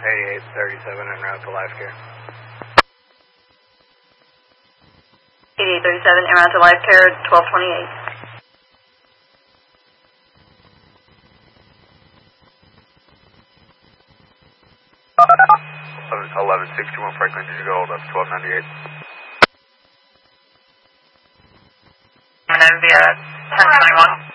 8837 en route to life care. 8837 en route to life care, 1228. 1161 Franklin, did you go hold up 1298? And then via 1021.